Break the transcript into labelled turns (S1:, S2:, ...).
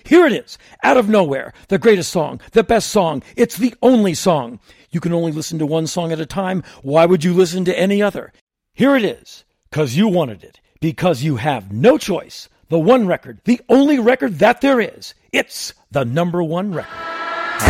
S1: Here it is, out of nowhere, the greatest song, the best song, it's the only song. You can only listen to one song at a time. Why would you listen to any other? Here it is, 'cause you wanted it, because you have no choice. The one record, the only record that there is. It's the number one record.